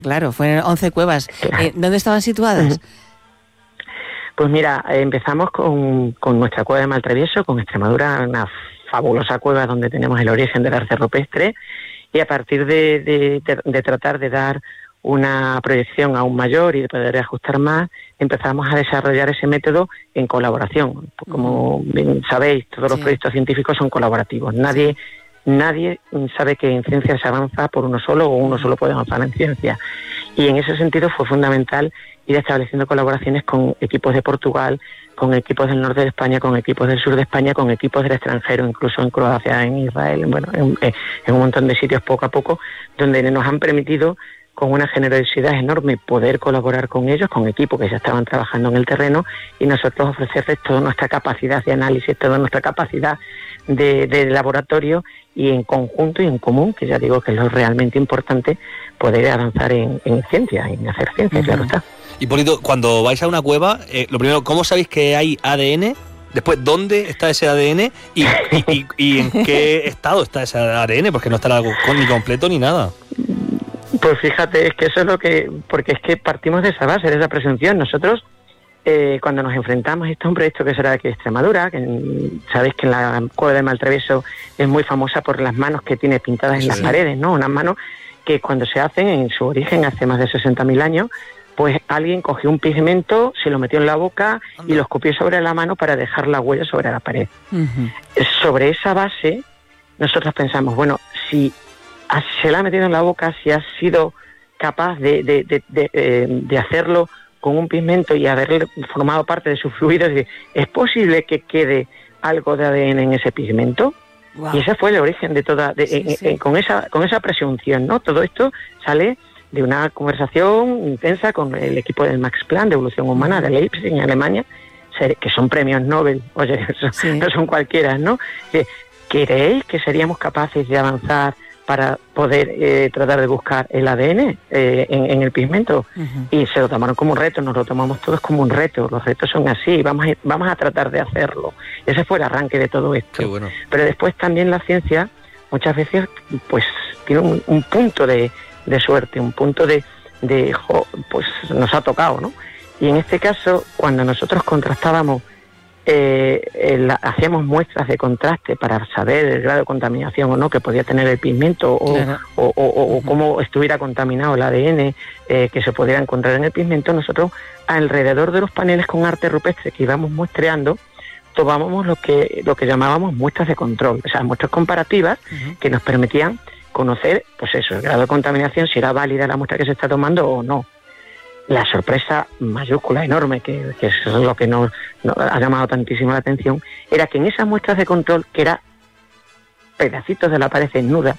Claro, fueron 11 cuevas. ¿Dónde estaban situadas? Pues mira, empezamos con nuestra cueva de Maltravieso, con Extremadura, una fabulosa cueva donde tenemos el origen del arte rupestre, y a partir de tratar de dar una proyección aún mayor y de poder ajustar más, empezamos a desarrollar ese método en colaboración. Como bien sabéis, todos los proyectos científicos son colaborativos. Nadie sabe que en ciencia se avanza por uno solo o uno solo puede avanzar en ciencia. Y en ese sentido fue fundamental ir estableciendo colaboraciones con equipos de Portugal, con equipos del norte de España, con equipos del sur de España, con equipos del extranjero, incluso en Croacia, en Israel, en un montón de sitios poco a poco, donde nos han permitido con una generosidad enorme poder colaborar con ellos, con equipos que ya estaban trabajando en el terreno, y nosotros ofrecerles toda nuestra capacidad de análisis, toda nuestra capacidad de laboratorio, y en conjunto y en común, que ya digo que es lo realmente importante, poder avanzar en ciencia, en hacer ciencia, claro está. Y Polito, cuando vais a una cueva, lo primero, ¿cómo sabéis que hay ADN? Después, ¿dónde está ese ADN? ¿Y en qué estado está ese ADN? Porque no estará ni completo ni nada. Pues fíjate, es que eso es lo que... Porque es que partimos de esa base, de esa presunción. Nosotros, cuando nos enfrentamos, esto es un proyecto que será de aquí de Extremadura, que sabéis que en la cueva de Maltravieso es muy famosa por las manos que tiene pintadas en las paredes, ¿no? Unas manos que cuando se hacen, en su origen, hace más de 60.000 años, pues alguien cogió un pigmento, se lo metió en la boca y lo escupió sobre la mano para dejar la huella sobre la pared. Sobre esa base, nosotros pensamos, bueno, si se la ha metido en la boca, si ha sido capaz de hacerlo con un pigmento y haber formado parte de sus fluidos, ¿es posible que quede algo de ADN en ese pigmento? Wow. Y ese fue el origen de toda... Con esa presunción, ¿no? Todo esto sale de una conversación intensa con el equipo del Max Planck de evolución humana de Leipzig, en Alemania, que son premios Nobel, oye, no son cualquiera, ¿no? ¿Creéis que seríamos capaces de avanzar para poder tratar de buscar el ADN en el pigmento? Y se lo tomaron como un reto, nos lo tomamos todos como un reto. Los retos son así, vamos a tratar de hacerlo. Ese fue el arranque de todo esto. Qué bueno. Pero después también la ciencia muchas veces pues tiene un punto de suerte, un punto pues nos ha tocado, ¿no? Y en este caso, cuando nosotros contrastábamos, hacíamos muestras de contraste para saber el grado de contaminación o no que podía tener el pigmento o cómo estuviera contaminado el ADN que se pudiera encontrar en el pigmento, nosotros alrededor de los paneles con arte rupestre que íbamos muestreando, tomábamos lo que llamábamos muestras de control, o sea, muestras comparativas que nos permitían conocer, pues eso, el grado de contaminación, si era válida la muestra que se está tomando o no. La sorpresa mayúscula, enorme, que es lo que nos ha llamado tantísimo la atención, era que en esas muestras de control, que era pedacitos de la pared desnuda,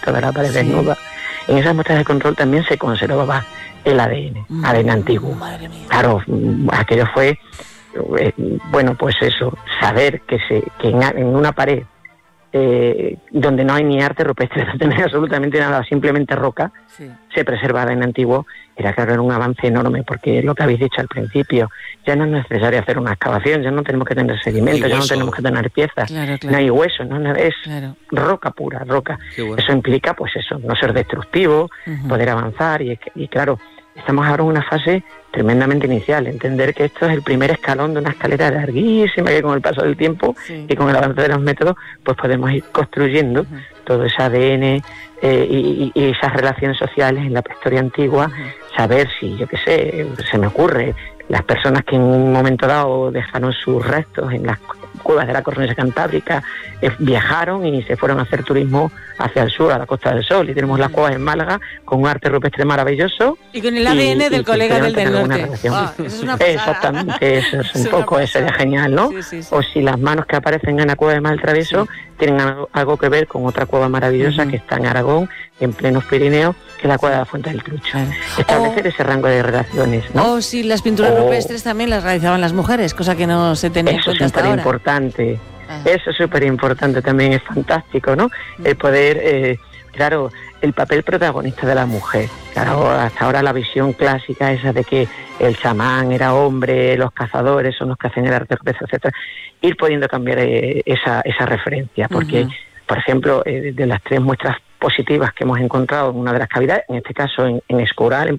en esas muestras de control también se conservaba el ADN antiguo. Claro, aquello fue, bueno, pues eso, saber que en una pared donde no hay ni arte rupestre, no tenía absolutamente nada, simplemente roca, se preserva ADN antiguo, era un avance enorme, porque es lo que habéis dicho al principio, ya no es necesario hacer una excavación, ya no tenemos que tener sedimentos, ya no tenemos que tener piezas, no hay hueso, es roca pura, roca. Eso implica, pues eso, no ser destructivo, poder avanzar, y claro, estamos ahora en una fase tremendamente inicial, entender que esto es el primer escalón de una escalera larguísima que con el paso del tiempo y con el avance de los métodos, pues podemos ir construyendo todo ese ADN y esas relaciones sociales en la prehistoria antigua, saber si, yo qué sé, se me ocurre, las personas que en un momento dado dejaron sus restos en las cuevas de la cornisa cantábrica, viajaron y se fueron a hacer turismo hacia el sur, a la Costa del Sol, y tenemos las cuevas en Málaga con un arte rupestre maravilloso. Y con el ADN del colega del norte. Eso es una pasada. Exactamente, eso es un poco, eso sería genial, ¿no? Sí. O si las manos que aparecen en la cueva de Maltravieso tienen algo que ver con otra cueva maravillosa que está en Aragón, en plenos Pirineos, que es la cueva de la Fuente del Trucho. Establecer ese rango de relaciones, ¿no? O si las pinturas rupestres también las realizaban las mujeres, cosa que no se tenía en cuenta hasta ahora. Importante. Eso es súper importante, también es fantástico, ¿no? El poder, claro, el papel protagonista de la mujer. Claro, hasta ahora la visión clásica esa de que el chamán era hombre, los cazadores son los que hacen el arte rupestre, etcétera. Ir pudiendo cambiar esa referencia, porque, por ejemplo, de las 3 muestras positivas que hemos encontrado en una de las cavidades, en este caso en Escoral,